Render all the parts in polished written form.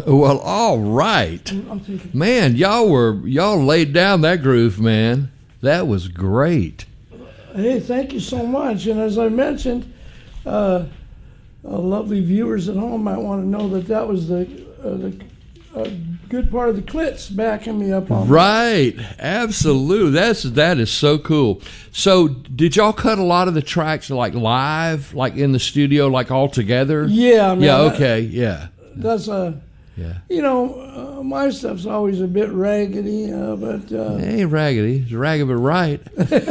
Well, all right. Man, y'all laid down that groove, man. That was great. Hey, thank you so much. And as I mentioned, lovely viewers at home might want to know that was the good part of the Clits backing me up on right. Absolutely. That is so cool. So did y'all cut a lot of the tracks like live, like in the studio, like all together? Yeah, man. Yeah, okay, yeah. That's my stuff's always a bit raggedy, but it ain't raggedy. It's ragged but right.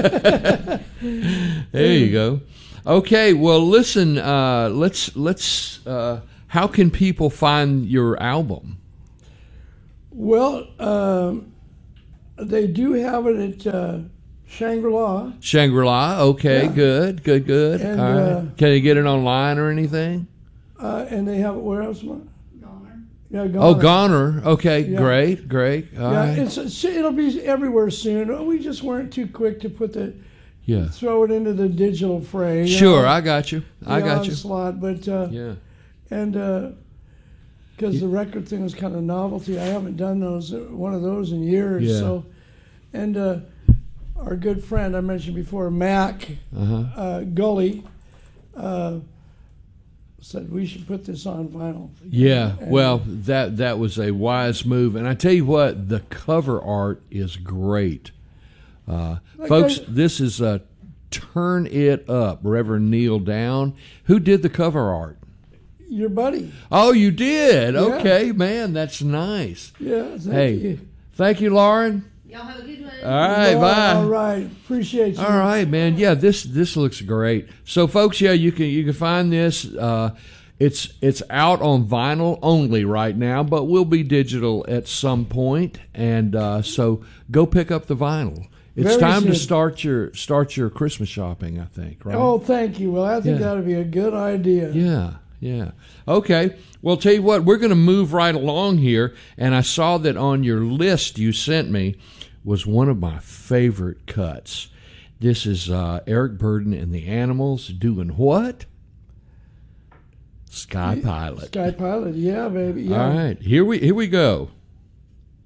There you go. Okay, well listen, let's how can people find your album? Well, they do have it at Shangri-La. Shangri-La, okay, yeah. Good. And, all right. Can you get it online or anything? And they have it where else, Mark? Goner. Yeah, Goner. Oh, Goner. Okay, yeah. Great. All right. It'll be everywhere soon. We just weren't too quick to throw it into the digital fray. Sure, I got you. I got you. Slot, but and because the record thing was kind of novelty, I haven't done one of those in years. Yeah. So, and our good friend I mentioned before, Mac Gully, said we should put this on vinyl. Yeah, well, that was a wise move, and I tell you what, the cover art is great. Folks, this is Turn It Up, Reverend Neil Down. Who did the cover art? Your buddy. Oh, you did? Yeah. Okay, man, that's nice. Yeah, thank you. Thank you, Lauren. Y'all have a good one. All right, bye. All right, appreciate you. All right, man. Yeah, this looks great. So, folks, yeah, you can find this. It's out on vinyl only right now, but will be digital at some point. And so, go pick up the vinyl. It's time to start your Christmas shopping, I think. Right? Oh, thank you. Well, I think that would be a good idea. Yeah. Okay. Well, tell you what, we're going to move right along here. And I saw that on your list you sent me was one of my favorite cuts. This is Eric Burdon and the Animals doing what? Sky Pilot. Sky Pilot, yeah, baby. Yeah. All right. Here we go.